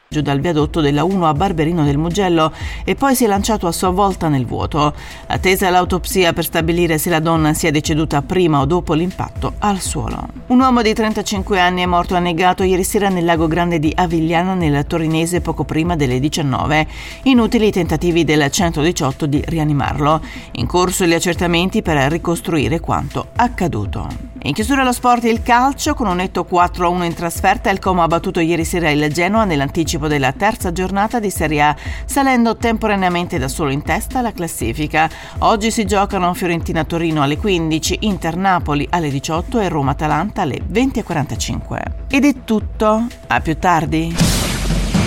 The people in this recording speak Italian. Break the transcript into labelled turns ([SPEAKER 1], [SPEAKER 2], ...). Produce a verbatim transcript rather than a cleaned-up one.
[SPEAKER 1] giù dal viadotto della uno a Barberino del Mugello e poi si è lanciato a sua volta nel vuoto. Attesa l'autopsia per stabilire se la donna sia deceduta prima o dopo l'impatto al suolo. Un uomo di trentacinque anni è morto annegato ieri sera nel lago Grande di Avigliana nel Torinese poco prima delle diciannove. Inutili i tentativi del centodiciotto di rianimarlo. In corso gli accertamenti per ricostruire quanto accaduto. In chiusura allo sport il calcio, con un netto quattro a uno in trasferta, il Como ha battuto ieri sera il Genoa nell'anticipo della terza giornata di Serie A, salendo temporaneamente da solo in testa alla classifica. Oggi si giocano Fiorentina-Torino alle quindici, Inter-Napoli alle diciotto e Roma-Atalanta alle venti e quarantacinque. Ed è tutto, a più tardi.